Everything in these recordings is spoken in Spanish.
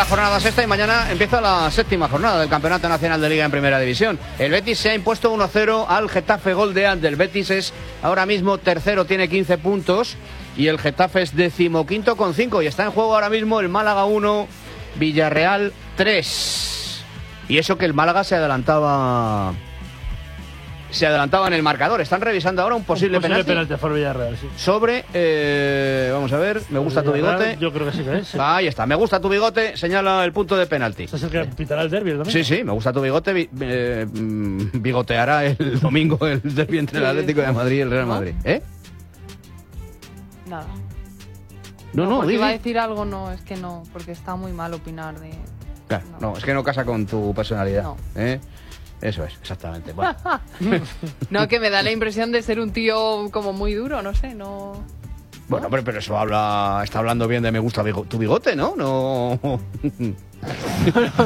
la jornada sexta y mañana empieza la séptima jornada del Campeonato Nacional de Liga en Primera División. El Betis se ha impuesto 1-0 al Getafe, gol de Ander. El Betis es ahora mismo tercero, tiene 15 puntos y el Getafe es 15º con 5 y está en juego ahora mismo el Málaga 1, Villarreal 3. Y eso que el Málaga se adelantaba en el marcador. Están revisando ahora un posible penalti por Villarreal, sí. sobre, vamos a ver, me gusta tu bigote. Yo creo que sí que es. Sí. Ahí está, me gusta tu bigote, señala el punto de penalti. ¿Este es el que pitará el derbi también? Sí, sí, me gusta tu bigote, bigoteará el domingo el derbi entre el Atlético de Madrid y el Real Madrid. Nada. No, porque iba a decir algo, no, es que no, porque está muy mal opinar de... Claro, no, es que no casa con tu personalidad. No. Eso es, exactamente. Bueno. No, que me da la impresión de ser un tío como muy duro, no sé, no... Bueno, pero eso está hablando bien de me gusta tu bigote, ¿no? No. No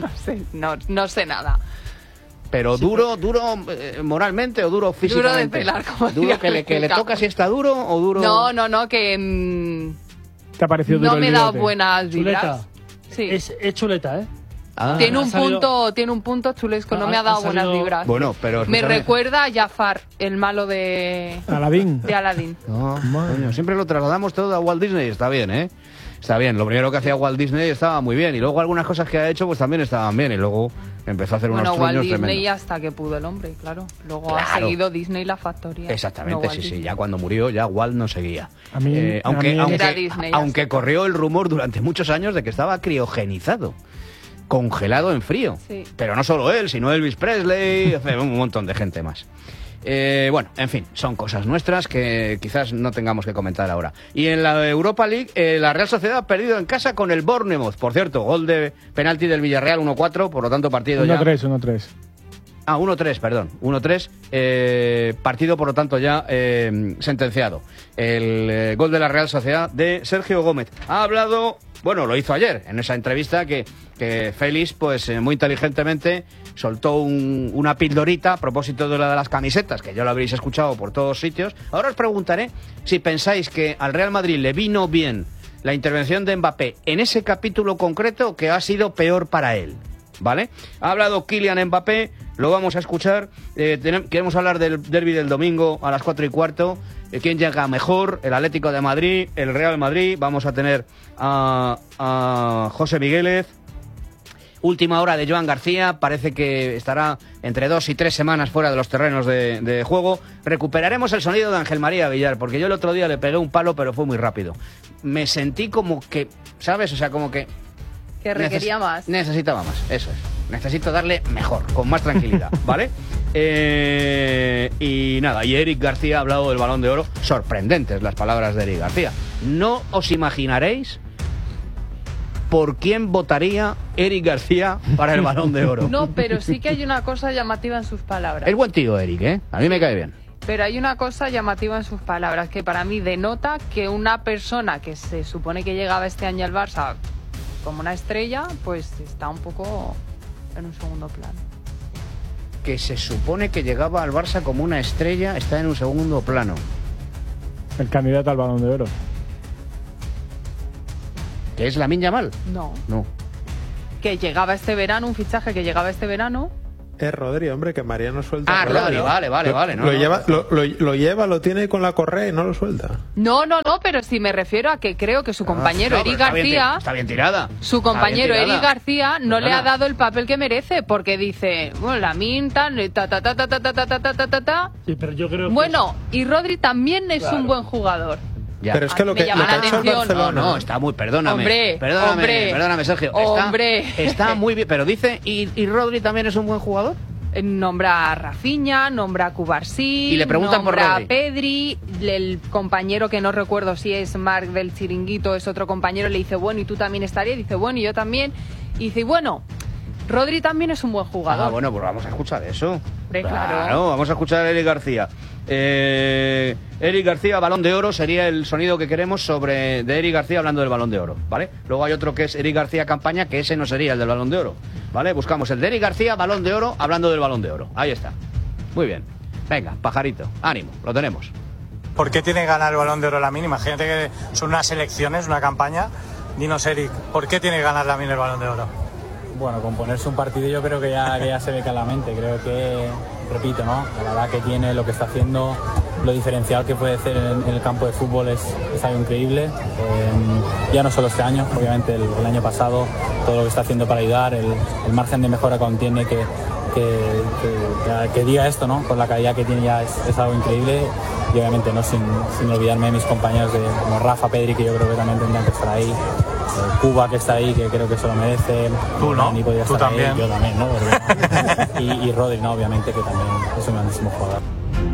sé nada. Pero sí, duro moralmente o duro físicamente. Duro de pelar, como duro que le toca si está duro o duro. No, que ¿Te ha parecido duro no me el da bigote? buenas vibras. Chuleta. Sí. Es chuleta, ¿eh? Ah. Tiene un punto chulesco, no me ha dado buenas vibras. Bueno, pero me recuerda a Jafar, el malo de Aladdin. De Aladdin. No, coño, siempre lo trasladamos todo a Walt Disney, está bien, ¿eh? Está bien, lo primero que hacía Walt Disney estaba muy bien y luego algunas cosas que ha hecho pues también estaban bien y luego empezó a hacer unos truños Walt Disney tremendos. hasta que pudo el hombre, claro. Luego ha seguido Disney la factoría. Exactamente, sí, ya cuando murió ya Walt no seguía. A mí, aunque corrió el rumor durante muchos años de que estaba criogenizado, congelado en frío. Sí. Pero no solo él, sino Elvis Presley, un montón de gente más. Bueno, en fin, son cosas nuestras que quizás no tengamos que comentar ahora. Y en la Europa League, la Real Sociedad ha perdido en casa con el Bournemouth. Por cierto, gol de penalti del Villarreal, 1-4, por lo tanto partido 1-3. Ah, 1-3, perdón. 1-3, partido por lo tanto ya sentenciado. El gol de la Real Sociedad de Sergio Gómez. Ha hablado, bueno, lo hizo ayer en esa entrevista que Félix, pues muy inteligentemente soltó una pildorita a propósito de las camisetas, que ya lo habréis escuchado por todos sitios. Ahora os preguntaré si pensáis que al Real Madrid le vino bien la intervención de Mbappé en ese capítulo concreto o que ha sido peor para él. ¿Vale? Ha hablado Kylian Mbappé, lo vamos a escuchar. Queremos hablar del derbi del domingo a las 4:15. ¿Quién llega mejor? El Atlético de Madrid, el Real Madrid. Vamos a tener a José Migueles. Última hora de Joan García, parece que estará entre 2 y 3 semanas fuera de los terrenos de juego. Recuperaremos el sonido de Ángel María Villar, porque yo el otro día le pegué un palo, pero fue muy rápido. Me sentí como que, ¿sabes? O sea, como que... Que requería más. Necesitaba más, eso es. Necesito darle mejor, con más tranquilidad, ¿vale? Y nada, y Eric García ha hablado del Balón de Oro. Sorprendentes las palabras de Eric García. No os imaginaréis por quién votaría Eric García para el Balón de Oro. No, pero sí que hay una cosa llamativa en sus palabras. Es buen tío, Eric, ¿eh? A mí me cae bien. Pero hay una cosa llamativa en sus palabras que para mí denota que una persona que se supone que llegaba este año al Barça como una estrella, pues está un poco en un segundo plano. Que se supone que llegaba al Barça como una estrella, está en un segundo plano. El candidato al Balón de Oro. ¿Que es Lamine Yamal? No. Que llegaba este verano, un fichaje que llegaba este verano. Es Rodri, hombre, que Mariano suelta. Ah, Rodri, vale. Lo lleva, lo tiene con la correa y no lo suelta. No, pero si me refiero a que creo que su compañero Eric García... Está bien tirada. Su compañero Eric García no Perdona. le ha dado el papel que merece, porque dice, bueno, Lamine, ta. Sí, pero yo creo que... Bueno, y Rodri también es un buen jugador. Ya. Pero es que lo que ha hecho el Barcelona... No, está muy... Perdóname, Sergio. Está muy bien, pero dice... ¿Y Rodri también es un buen jugador? Nombra a Rafinha, nombra a Cubarsí, y le preguntan por nombra Rodri. a Pedri, el compañero que no recuerdo si es Marc del Chiringuito, es otro compañero, le dice, bueno, y tú también estarías, dice, bueno, y yo también, y dice, bueno, Rodri también es un buen jugador. Ah, bueno, pues vamos a escuchar eso. Claro, vamos a escuchar a Eric García. Eric García, Balón de Oro, sería el sonido que queremos de Eric García hablando del Balón de Oro, ¿vale? Luego hay otro que es Eric García Campaña, que ese no sería el del Balón de Oro, ¿vale? Buscamos el de Eric García, Balón de Oro, hablando del Balón de Oro. Ahí está. Muy bien. Venga, pajarito, ánimo, lo tenemos. ¿Por qué tiene que ganar el Balón de Oro Lamine? Imagínate que son unas elecciones, una campaña. Dinos, Eric, ¿por qué tiene que ganar Lamine el Balón de Oro? Bueno, con ponerse un partido yo creo que ya se ve claramente. Creo que, repito, ¿no? La edad que tiene, lo que está haciendo, lo diferencial que puede hacer en el campo de fútbol es algo increíble. Ya no solo este año, obviamente el año pasado, todo lo que está haciendo para ayudar, el margen de mejora que contiene, que diga esto, ¿no? Con la calidad que tiene ya es algo increíble. Y obviamente no sin olvidarme de mis compañeros como Rafa, Pedri, que yo creo que también tendrían que estar ahí. Cuba, que está ahí, que creo que se lo merece. Tú, ¿no? Ni podía Tú estar también. Ahí, yo también, ¿no? y Rodri, ¿no? Obviamente, que también es un grandísimo jugador.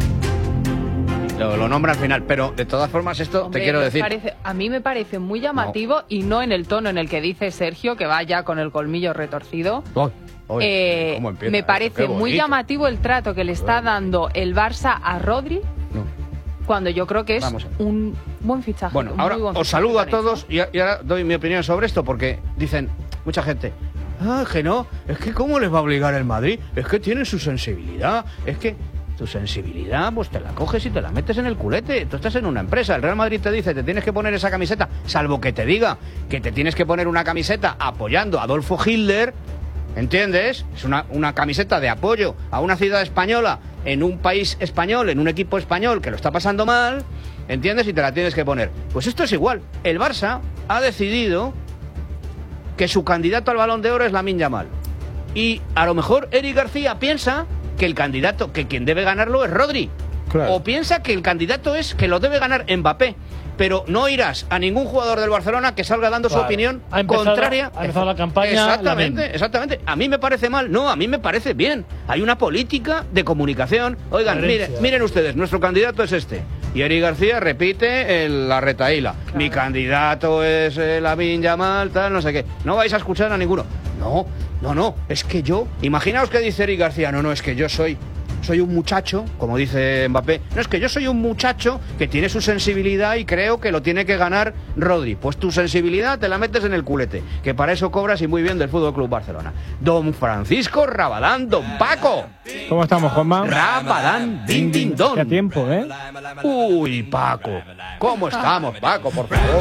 Lo nombra al final, pero de todas formas esto Hombre, te quiero decir. a mí me parece muy llamativo y no en el tono en el que dice Sergio, que vaya con el colmillo retorcido. ¿Cómo empieza Me esto? parece Qué muy bonito. llamativo el trato que le está dando el Barça a Rodri, No. cuando yo creo que es Vamos a ver. un buen fichaje. Bueno, un ahora muy buen os fichaje saludo a que han todos y ahora doy mi opinión sobre esto, porque dicen mucha gente, que no, es que ¿cómo les va a obligar el Madrid? Es que tiene su sensibilidad, es que tu sensibilidad pues te la coges y te la metes en el culete. Tú estás en una empresa, el Real Madrid te dice, te tienes que poner esa camiseta, salvo que te diga que te tienes que poner una camiseta apoyando a Adolfo Hitler, ¿entiendes? Es una camiseta de apoyo a una ciudad española, en un país español, en un equipo español que lo está pasando mal, ¿entiendes? Y te la tienes que poner. Pues esto es igual. El Barça ha decidido que su candidato al Balón de Oro es Lamine Yamal. Y a lo mejor Eric García piensa que el candidato, que quien debe ganarlo es Rodri. Claro. O piensa que el candidato es que lo debe ganar Mbappé. Pero no irás a ningún jugador del Barcelona que salga dando su Claro. opinión Ha empezado- contraria. ha empezado la campaña Exactamente, Lamine. exactamente. A mí me parece mal. No, a mí me parece bien. Hay una política de comunicación. Oigan, Coherencia. miren ustedes, nuestro candidato es este. Y Eric García repite la retaíla. Mi candidato es Lamine Yamal, tal, no sé qué. No vais a escuchar a ninguno. No. Es que yo... Imaginaos que dice Eric García. No, es que yo soy un muchacho, como dice Mbappé. No, es que yo soy un muchacho que tiene su sensibilidad y creo que lo tiene que ganar Rodri. Pues tu sensibilidad te la metes en el culete, que para eso cobras y muy bien del Fútbol Club Barcelona. Don Francisco Rabadán, don Paco. ¿Cómo estamos, Juanma? Rabadán, din din don. Qué tiempo, ¿eh? Uy, Paco. ¿Cómo estamos, Paco, por favor?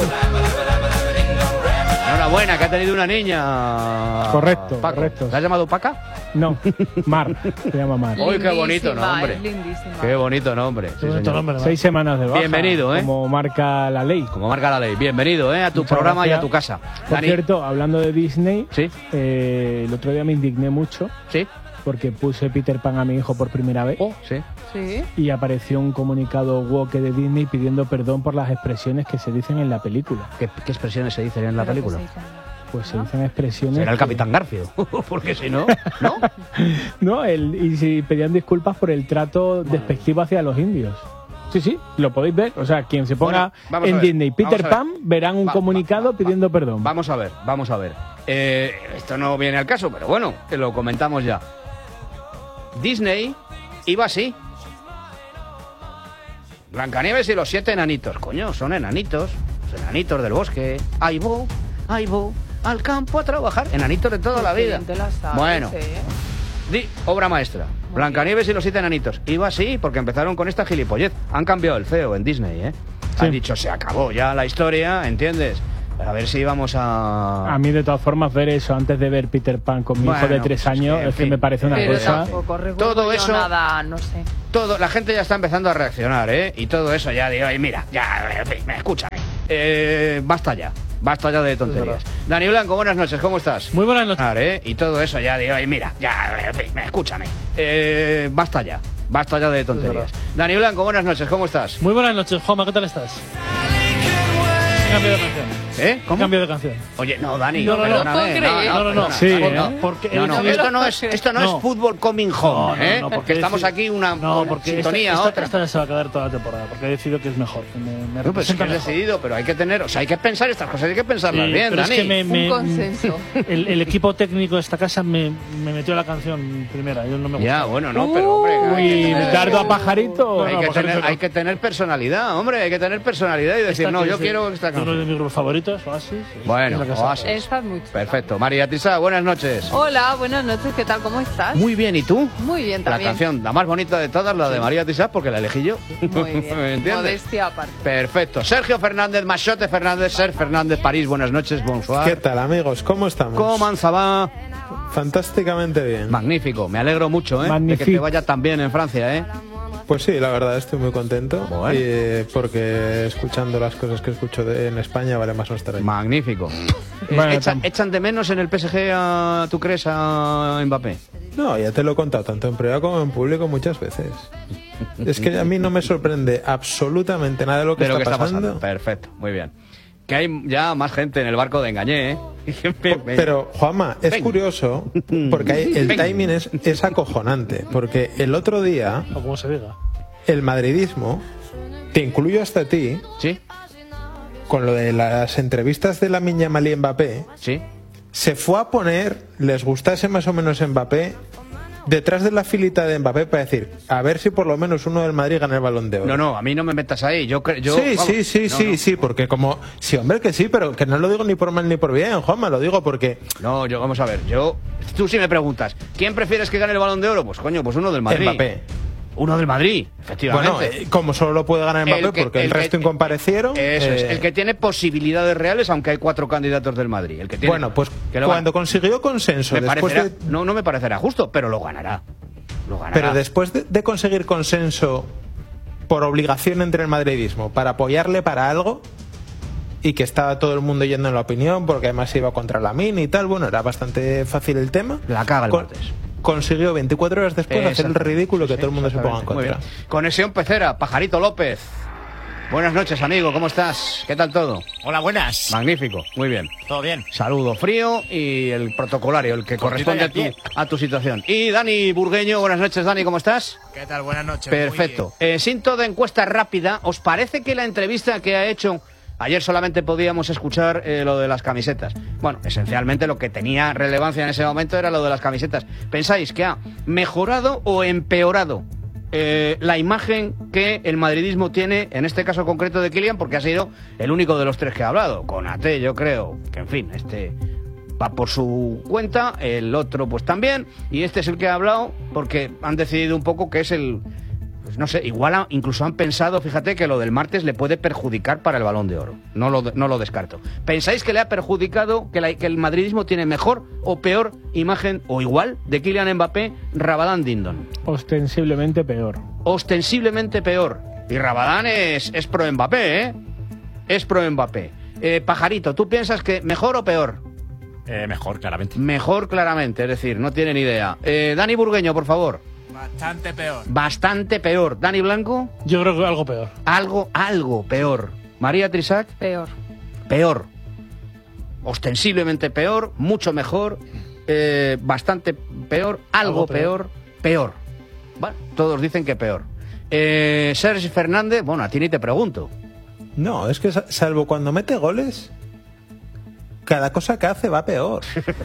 Enhorabuena, que ha tenido una niña. Correcto, Paco. correcto. ¿La has llamado Paca? No, Mar. Se llama Mar. Uy, qué bonito Lindísima, nombre. es lindísima. Qué bonito nombre. Sí, señor. 6 semanas de baja. Bienvenido, ¿eh? Como marca la ley. Como marca la ley. Bienvenido, a tu Muchas programa y a gracias. tu casa. Por Dani. cierto, hablando de Disney, Sí, el otro día me indigné mucho sí. porque puse Peter Pan a mi hijo por primera vez Sí. Sí. y apareció un comunicado woke de Disney pidiendo perdón por las expresiones que se dicen en la película. ¿Qué expresiones se dicen en la Pero que película? se dice. Pues se dicen expresiones... Será el que- Capitán Garfio. Porque si no, ¿no? No, y si pedían disculpas por el trato despectivo hacia los indios. Sí, lo podéis ver. O sea, quien se ponga Bueno, vamos a en ver, Disney Peter vamos a ver. Pan, verán un comunicado pidiendo perdón. Vamos a ver. Esto no viene al caso, pero bueno, que lo comentamos ya. Disney iba así. Blancanieves y los 7 enanitos. Coño, son enanitos. Los enanitos del bosque. Ahí voy, al campo a trabajar. Enanitos de toda la Qué vida. bien te la sabes, Bueno, ¿eh? obra maestra. Blancanieves y los 7 enanitos. Iba así porque empezaron con esta gilipollez. Han cambiado el CEO en Disney, ¿eh? Sí. Han dicho, se acabó ya la historia, ¿entiendes? A ver si vamos a... A mí, de todas formas, ver eso antes de ver Peter Pan con mi hijo de 3 pues años en es que fin. me parece una Pero cosa... tampoco recuerdo Todo yo eso- nada, no sé. La gente ya está empezando a reaccionar, ¿eh? Y todo eso ya digo, "Ay, mira, ya, en fin, escúchame. Basta ya de tonterías. Dani Blanco, buenas noches, ¿cómo estás? Muy buenas noches. ¿Eh? Y todo eso ya digo, "Ay, mira, ya, en fin, escúchame. Basta ya de tonterías. Dani Blanco, buenas noches, ¿cómo estás? Muy buenas noches, Juanma, ¿qué tal estás? Cambio de canción. ¿Cómo? Cambio de canción. Oye, no, Dani, No, no, no, perdóname. puedo creer. No, sí, no, porque no, no, el- esto no es No. fútbol coming home, ¿eh? No, porque estamos aquí una sintonía, otra. esta se va a quedar toda la temporada, porque he decidido que es mejor. Que me No, pues es que representa has mejor. decidido, pero hay que tener, o sea, hay que pensar estas cosas, hay que pensarlas Sí, bien, pero Dani. es que Un consenso. el equipo técnico de esta casa me metió la canción primera, yo no me Ya, gusta. bueno, no, pero hombre, hay que tener- dardo a pajarito. hay que tener personalidad, hombre, hay que tener personalidad y decir, no, yo quiero esta Uno canción. de mis grupos favoritos. minutos, oasis. Bueno, Es lo que oasis. Esta es muy chula. Perfecto. María Tisa, buenas noches. Hola, buenas noches, ¿qué tal? ¿Cómo estás? Muy bien, ¿y tú? Muy bien La también. canción, la más bonita de todas, la de María Tisa, porque la elegí yo. Muy bien. ¿Me entiendes? Modestia aparte. Perfecto. Sergio Fernández, Machote Fernández, Ser Fernández, París, buenas noches, bonsoir. ¿Qué tal, amigos? ¿Cómo estamos? ¿Cómo va? Fantásticamente bien. Magnífico, me alegro mucho, de que te Magnífico. vaya tan bien en Francia, ¿eh? Pues sí, la verdad estoy muy contento. Bueno. Y, porque escuchando las cosas que escucho en España vale más no estar ahí. Magnífico. Bueno, ¿Echan de menos en el PSG, tú crees, a Mbappé? No, ya te lo he contado tanto en privado como en público muchas veces. Es que a mí no me sorprende absolutamente nada de lo que, De lo que está está pasando. pasando. Perfecto, muy bien. Que hay ya más gente en el barco de Engañé, ¿eh? Pero, Juanma, es Venga. curioso porque el Venga. timing es acojonante. Porque el otro día, O como se diga. el madridismo, te incluyo hasta ti, Sí, con lo de las entrevistas de Lamine Yamal y Mbappé, sí. se fue a poner, les gustase más o menos Mbappé, detrás de la filita de Mbappé para decir, a ver si por lo menos uno del Madrid gana el Balón de Oro. No, a mí no me metas ahí. Yo Sí, vamos, sí, porque como... Sí, hombre, que sí, pero que no lo digo ni por mal ni por bien, Juanma, lo digo porque... No, vamos a ver. Tú sí me preguntas, ¿quién prefieres que gane el Balón de Oro? Pues coño, pues uno del Madrid. Mbappé. Uno del Madrid, efectivamente. Bueno, como solo lo puede ganar Mbappé porque el resto incomparecieron... Eso es, el que tiene posibilidades reales, aunque hay 4 candidatos del Madrid. El que tiene, Bueno, pues que lo cuando gana. consiguió consenso Me después parecerá- de... no me parecerá justo, pero lo ganará. Lo ganará. Pero después de conseguir consenso por obligación entre el madridismo para apoyarle para algo y que estaba todo el mundo yendo en la opinión porque además iba contra Lamine y tal, bueno, era bastante fácil el tema. La caga el martes. Consiguió 24 horas después hacer el ridículo que todo el mundo se ponga en Muy contra. bien. Conexión Pecera, Pajarito López. Buenas noches, amigo, ¿cómo estás? ¿Qué tal todo? Hola, buenas. Magnífico, muy bien. ¿Todo bien? Saludo frío y el protocolario, el que Cortito corresponde y al a tu situación. Y Dani Burgueño, buenas noches, Dani, ¿cómo estás? ¿Qué tal? Buenas noches. Perfecto. Sinto de encuesta rápida, ¿os parece que la entrevista que ha hecho... Ayer solamente podíamos escuchar lo de las camisetas. Bueno, esencialmente lo que tenía relevancia en ese momento era lo de las camisetas. ¿Pensáis que ha mejorado o empeorado la imagen que el madridismo tiene, en este caso concreto de Kylian, porque ha sido el único de los 3 que ha hablado? Konaté, yo creo que, en fin, este va por su cuenta, el otro pues también, y este es el que ha hablado porque han decidido un poco que es el... Pues no sé, igual incluso han pensado, fíjate, que lo del martes le puede perjudicar para el Balón de Oro. No lo descarto. ¿Pensáis que le ha perjudicado, que el madridismo tiene mejor o peor imagen, o igual, de Kylian Mbappé, Rabadán Dindon? Ostensiblemente peor. Ostensiblemente peor. Y Rabadán es pro Mbappé, ¿eh? Es pro Mbappé. Pajarito, ¿tú piensas que mejor o peor? Mejor, claramente. Mejor, claramente, es decir, no tiene ni idea. Dani Burgueño, por favor. Bastante peor. Bastante peor. Dani Blanco. Yo creo que algo peor. Algo peor. María Trisac. Peor. Peor. Ostensiblemente peor, mucho mejor, bastante peor, algo peor, peor. Bueno, todos dicen que peor. Sergi Fernández, bueno, a ti ni te pregunto. No, es que salvo cuando mete goles, cada cosa que hace va peor.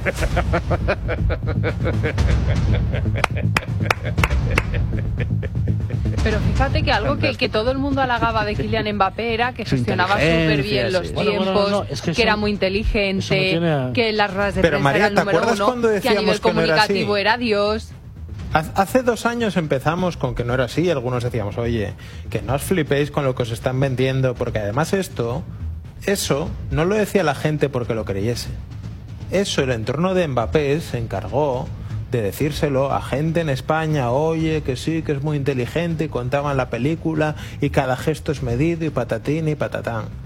Pero fíjate que algo que todo el mundo halagaba de Kylian Mbappé era que Su gestionaba súper bien inteligencia, los sí. tiempos, No, es que que eso- era muy inteligente, eso no tiene- que las ruedas de Pero, prensa María, era el ¿te número acuerdas 1, cuando que a decíamos nivel que no era así? comunicativo era Dios. Hace 2 años empezamos con que no era así. Algunos decíamos, oye, que no os flipéis con lo que os están vendiendo, porque además eso no lo decía la gente porque lo creyese. Eso el entorno de Mbappé se encargó de decírselo a gente en España, oye, que sí, que es muy inteligente, y contaban la película y cada gesto es medido y patatín y patatán.